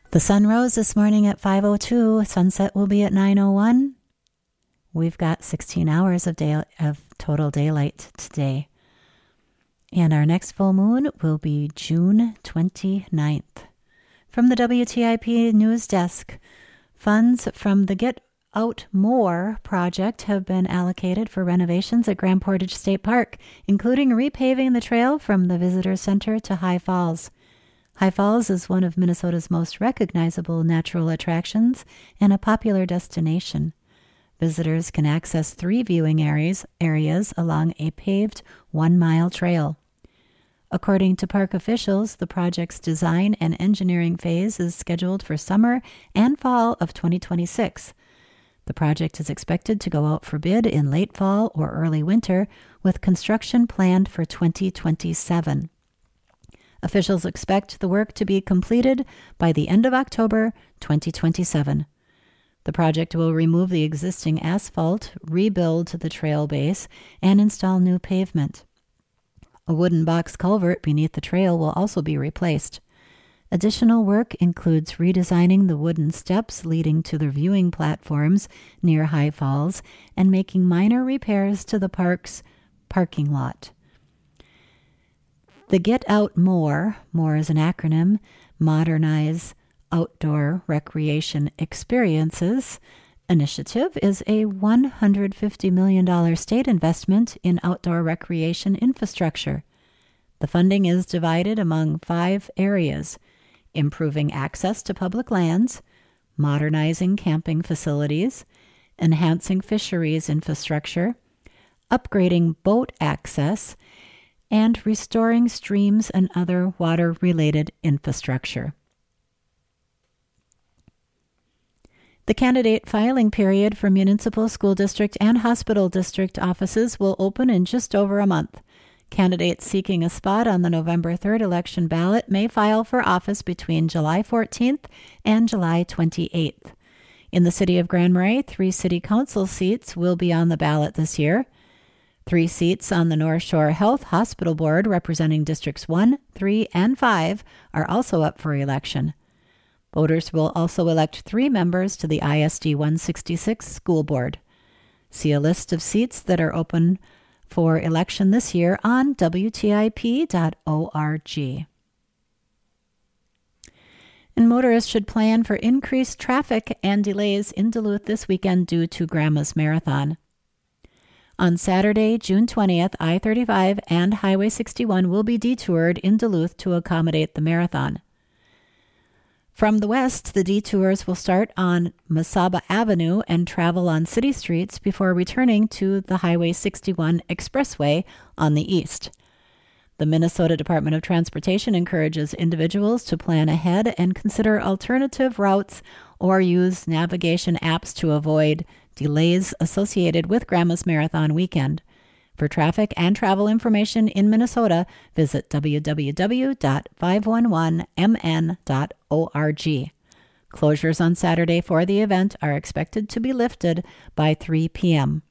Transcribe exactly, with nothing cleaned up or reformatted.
The sun rose this morning at five oh two. Sunset will be at nine oh one. We've got sixteen hours of day of total daylight today. And our next full moon will be June twenty-ninth. From the W T I P News Desk, funds from the Get Out More project have been allocated for renovations at Grand Portage State Park, including repaving the trail from the Visitor Center to High Falls. High Falls is one of Minnesota's most recognizable natural attractions and a popular destination. Visitors can access three viewing areas, areas along a paved one-mile trail. According to park officials, the project's design and engineering phase is scheduled for summer and fall of twenty twenty-six. The project is expected to go out for bid in late fall or early winter, with construction planned for twenty twenty-seven. Officials expect the work to be completed by the end of October twenty twenty-seven. The project will remove the existing asphalt, rebuild the trail base, and install new pavement. A wooden box culvert beneath the trail will also be replaced. Additional work includes redesigning the wooden steps leading to the viewing platforms near High Falls and making minor repairs to the park's parking lot. The Get Out More, more is an acronym, Modernize Outdoor Recreation Experiences initiative is a one hundred fifty million dollars state investment in outdoor recreation infrastructure. The funding is divided among five areas: improving access to public lands, modernizing camping facilities, enhancing fisheries infrastructure, upgrading boat access, and restoring streams and other water-related infrastructure. The candidate filing period for municipal, school district, and hospital district offices will open in just over a month. Candidates seeking a spot on the November third election ballot may file for office between July fourteenth and July twenty-eighth. In the city of Grand Marais, three city council seats will be on the ballot this year. Three seats on the North Shore Health Hospital Board representing Districts one, three, and five are also up for election. Voters will also elect three members to the I S D one sixty-six School Board. See a list of seats that are open for election this year on W T I P dot org. And motorists should plan for increased traffic and delays in Duluth this weekend due to Grandma's Marathon. On Saturday, June twentieth, I thirty-five and Highway sixty-one will be detoured in Duluth to accommodate the marathon. From the west, the detours will start on Mesaba Avenue and travel on city streets before returning to the Highway sixty-one Expressway on the east. The Minnesota Department of Transportation encourages individuals to plan ahead and consider alternative routes or use navigation apps to avoid delays associated with Grandma's Marathon weekend. For traffic and travel information in Minnesota, visit w w w dot five one one m n dot org. Closures on Saturday for the event are expected to be lifted by three p.m.